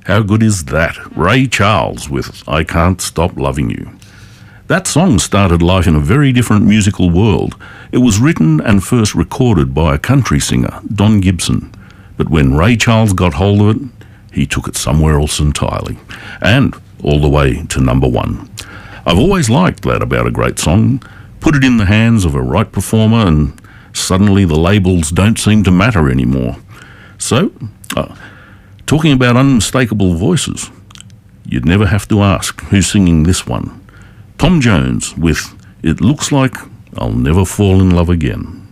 How good is that? Ray Charles with I Can't Stop Loving You. That song started life in a very different musical world. It was written and first recorded by a country singer, Don Gibson. But when Ray Charles got hold of it, he took it somewhere else entirely. And all the way to number one. I've always liked that about a great song. Put it in the hands of a right performer and suddenly the labels don't seem to matter anymore. So, talking about unmistakable voices, you'd never have to ask who's singing this one. Tom Jones with It Looks Like I'll Never Fall in Love Again.